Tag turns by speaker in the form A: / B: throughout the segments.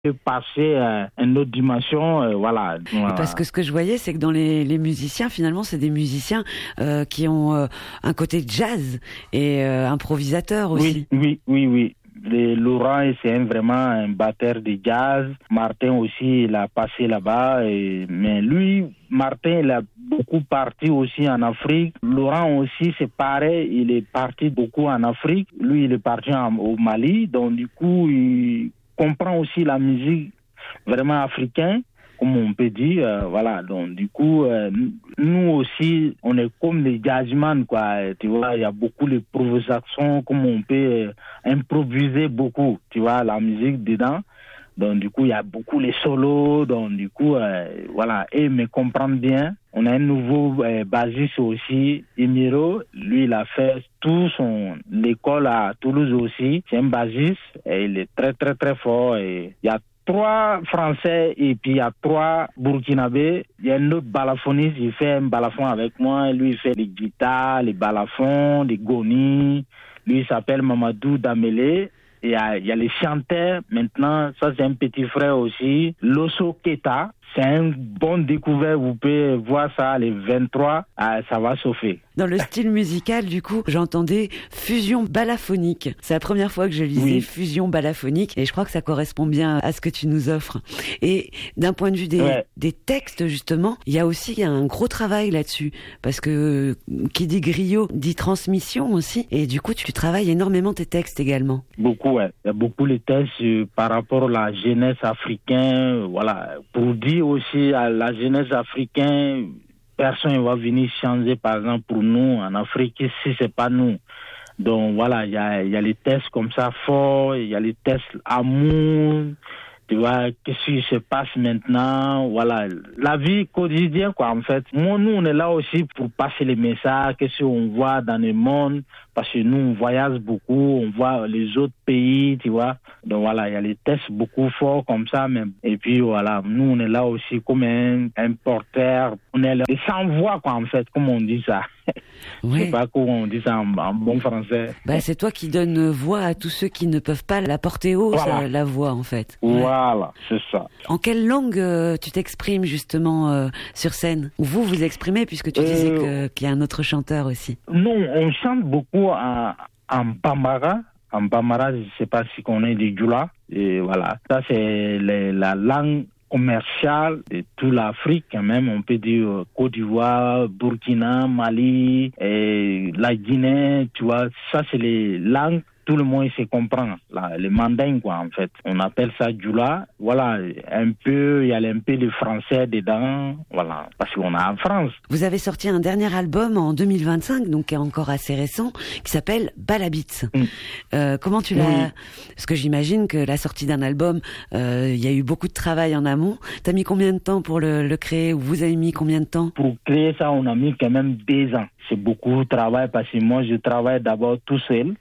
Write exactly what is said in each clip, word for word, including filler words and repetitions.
A: passer à une autre dimension, euh, voilà. voilà.
B: Parce que ce que je voyais, c'est que dans les, les musiciens, finalement, c'est des musiciens euh, qui ont euh, un côté jazz et euh, improvisateur aussi.
A: Oui, oui, oui, oui. Le, Laurent, c'est un, vraiment un batteur de jazz. Martin aussi, il a passé là-bas. Et, mais lui, Martin, il a beaucoup parti aussi en Afrique. Laurent aussi, c'est pareil. Il est parti beaucoup en Afrique. Lui, il est parti en, au Mali. Donc, du coup, il comprend aussi la musique vraiment africaine, comme on peut dire, euh, voilà. Donc, du coup, euh, nous aussi, on est comme les jazzman, quoi. Tu vois, il y a beaucoup d'improvisation, comme on peut euh, improviser beaucoup, tu vois, la musique dedans. Donc, du coup, il y a beaucoup les solos. Donc, du coup, euh, voilà. Et me comprendre bien. On a un nouveau euh, bassiste aussi, Emiro. Lui, il a fait tout son l'école à Toulouse aussi. C'est un bassiste et il est très, très, très fort. Et il y a trois Français et puis il y a trois Burkinabés. Il y a un autre balafoniste, il fait un balafon avec moi. Lui, il fait les guitares, les balafons, les gonis. Lui, il s'appelle Mamadou Damélé. Il y a, il y a les chanteurs. Maintenant, ça, c'est un petit frère aussi. Loso Keta. C'est un bon découvert. Vous pouvez voir ça les vingt-trois. Ah, ça va chauffer.
B: Dans le style musical, du coup, j'entendais fusion balaphonique. C'est la première fois que je lisais oui. fusion balaphonique et je crois que ça correspond bien à ce que tu nous offres. Et d'un point de vue des, ouais. des textes, justement, il y a aussi un gros travail là-dessus. Parce que qui dit griot dit transmission aussi. Et du coup, tu travailles énormément tes textes également.
A: Beaucoup, ouais. Il y a beaucoup les textes euh, par rapport à la jeunesse africaine. Voilà. Pour dire aussi à la jeunesse africaine, personne ne va venir changer, par exemple, pour nous en Afrique, si c'est pas nous. Donc voilà, il y a, y a les tests comme ça forts, il y a les tests amour, tu vois, qu'est-ce qui se passe maintenant, voilà, la vie quotidienne, quoi, en fait. Moi, nous, on est là aussi pour passer les messages, qu'est-ce qu'on voit dans le monde, parce que nous, on voyage beaucoup, on voit les autres pays, tu vois. Donc voilà, il y a les tests beaucoup forts comme ça, même. Et puis voilà, nous, on est là aussi comme un, un porteur, on est là, sans voix, quoi, en fait, comme on dit ça. Oui. Je sais pas comment on dit ça en, en bon français.
B: Bah, c'est toi qui donnes voix à tous ceux qui ne peuvent pas la porter haut, voilà. ça, la voix, en fait.
A: Voilà, ouais. C'est ça.
B: En quelle langue euh, tu t'exprimes, justement, euh, sur scène? Ou vous vous exprimez, puisque tu euh... disais que, qu'il y a un autre chanteur aussi.
A: Non, on chante beaucoup en, en Bambara. En Bambara, je ne sais pas si on est du Djoula. Et voilà, ça c'est les, la langue commerciale de toute l'Afrique, quand même, on peut dire Côte d'Ivoire, Burkina, Mali, et la Guinée, tu vois, ça c'est les langues, tout le monde se comprend, là, les mandingues, quoi, en fait. On appelle ça Djoula. Voilà, un peu, il y a un peu de français dedans, voilà, parce qu'on a en France.
B: Vous avez sorti un dernier album en deux mille vingt-cinq, donc qui est encore assez récent, qui s'appelle Balabits. Mm. Euh, comment tu l'as... Oui. Parce que j'imagine que la sortie d'un album, euh, il y a eu beaucoup de travail en amont. T'as mis combien de temps pour le, le créer, ou vous avez mis combien de temps?
A: Pour créer ça, on a mis quand même deux ans. C'est beaucoup de travail, parce que moi, je travaille d'abord tout seul.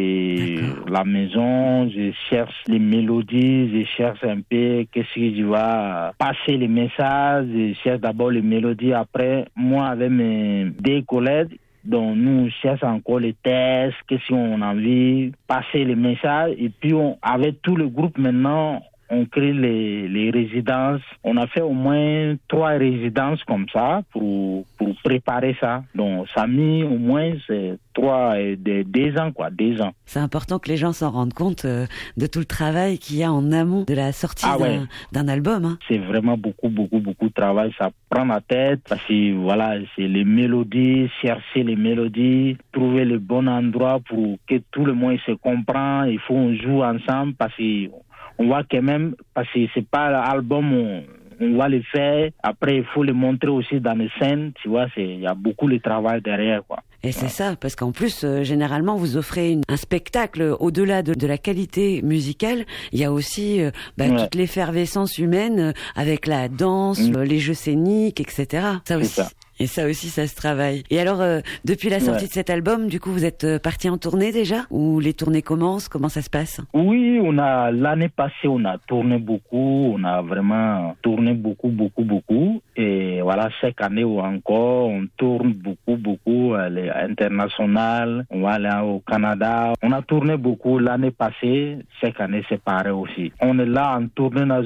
A: Et D'accord. la maison, je cherche les mélodies, je cherche un peu qu'est-ce que je vais passer les messages, je cherche d'abord les mélodies. Après, moi, avec mes deux collègues, donc nous cherchons encore les tests, qu'est-ce qu'on a envie, passer les messages. Et puis, on, avec tout le groupe maintenant, on crée les, les résidences. On a fait au moins trois résidences comme ça pour, pour préparer ça. Donc, ça a mis au moins c'est trois, de, deux ans, quoi, deux ans.
B: C'est important que les gens s'en rendent compte euh, de tout le travail qu'il y a en amont de la sortie ah, d'un, ouais. d'un album. Hein.
A: C'est vraiment beaucoup, beaucoup, beaucoup de travail. Ça prend la tête parce que, voilà, c'est les mélodies, chercher les mélodies, trouver le bon endroit pour que tout le monde se comprenne. Il faut qu'on joue ensemble parce que on voit quand même, parce que c'est pas l'album, on, on va le faire. Après, il faut le montrer aussi dans les scènes. Tu vois, il y a beaucoup de travail derrière, quoi.
B: Et c'est ouais. ça, parce qu'en plus, euh, généralement, vous offrez une, un spectacle au-delà de, de la qualité musicale. Il y a aussi euh, bah, ouais. toute l'effervescence humaine euh, avec la danse, mmh. euh, les jeux scéniques, et cetera. Ça aussi.
A: C'est ça.
B: Et ça aussi, ça se travaille. Et alors, euh, depuis la sortie
A: ouais.
B: de cet album, du coup, vous êtes euh, parti en tournée déjà? Ou les tournées commencent? Comment ça se passe?
A: Oui, on a l'année passée, on a tourné beaucoup. On a vraiment tourné beaucoup, beaucoup, beaucoup. Et voilà, chaque année ou encore, on tourne beaucoup, beaucoup à l'international. On va aller au Canada. On a tourné beaucoup l'année passée. Chaque année, c'est pareil aussi. On est là en tournée